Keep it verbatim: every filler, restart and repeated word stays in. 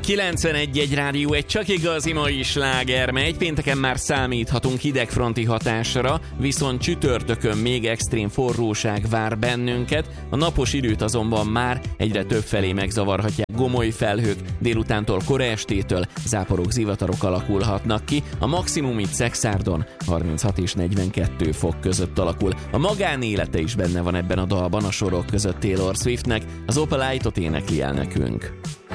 kilencvenegy egy Rádió egy csak igazi mai sláger megy. Pénteken már számíthatunk hidegfronti hatásra, viszont csütörtökön még extrém forróság vár bennünket. A napos időt azonban már egyre többfelé megzavarhatják gomoly felhők, délutántól kora estétől záporok, zivatarok alakulhatnak ki. A maximum itt Szexárdon harminchat és negyvenkettő fok között alakul. A magánélete is benne van ebben a dalban, a sorok között Taylor Swiftnek, az Opalite-ot énekli el nekünk.